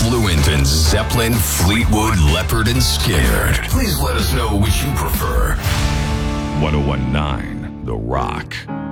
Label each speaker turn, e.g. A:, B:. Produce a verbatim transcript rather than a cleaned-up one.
A: Lewington, Zeppelin, Fleetwood, Leopard, and Scared. Please let us know which you prefer. ten nineteen The Rock.